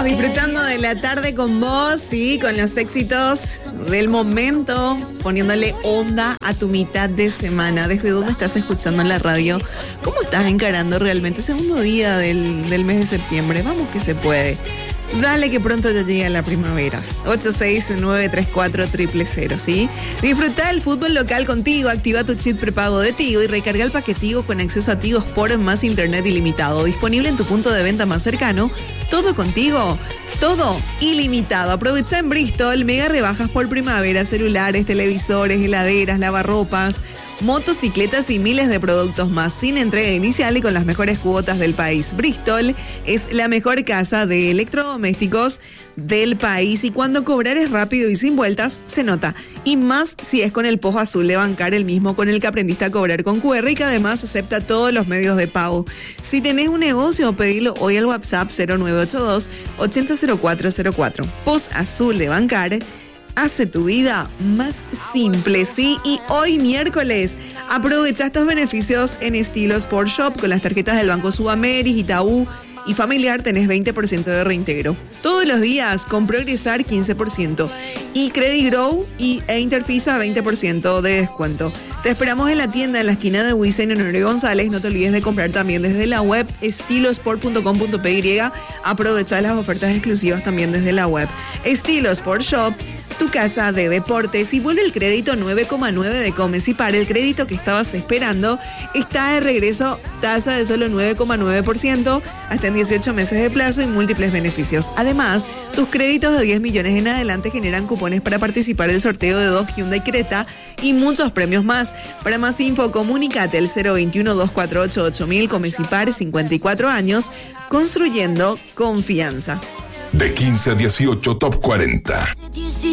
Seguimos disfrutando de la tarde con vos, sí, con los éxitos del momento, poniéndole onda a tu mitad de semana. ¿Desde dónde estás escuchando en la radio? ¿Cómo estás encarando realmente el segundo día del mes de septiembre? Vamos que se puede. Dale que pronto te llega la primavera. 869340000, ¿sí? Disfruta el fútbol local contigo, activa tu chip prepago de Tigo y recarga el paquetigo con acceso a Tigo Sport más internet ilimitado. Disponible en tu punto de venta más cercano. Todo contigo, todo ilimitado. Aprovecha en Bristol mega rebajas por primavera, celulares, televisores, heladeras, lavarropas, motocicletas y miles de productos más, sin entrega inicial y con las mejores cuotas del país. Bristol es la mejor casa de electrodomésticos del país y cuando cobrar es rápido y sin vueltas, se nota. Y más si es con el POS azul de Bancar, el mismo con el que aprendiste a cobrar con QR y que además acepta todos los medios de pago. Si tenés un negocio, pedilo hoy al WhatsApp 0982 800404. POS azul de Bancar hace tu vida más simple, ¿sí? Y hoy miércoles aprovecha estos beneficios en Estilo Sport Shop con las tarjetas del Banco Sudamericano, Itaú y Familiar tenés 20% de reintegro. Todos los días con Progresar 15% y Credit Grow e Interfisa 20% de descuento. Te esperamos en la tienda en la esquina de Wissen en Honorio González. No te olvides de comprar también desde la web estilosport.com.py. Aprovecha las ofertas exclusivas también desde la web. Estilo Sport Shop, tu casa de deportes. Y vuelve el crédito 9,9 de Comes y para el crédito que estabas esperando está de regreso, tasa de solo 9,9% hasta en 18 meses de plazo y múltiples beneficios. Además, tus créditos de 10 millones en adelante generan cupones para participar del sorteo de 2 Hyundai Creta y muchos premios más. Para más info, comunícate al 021-248-8000. Comes y Par, 54 años, construyendo confianza. De 15 a 18, Top 40.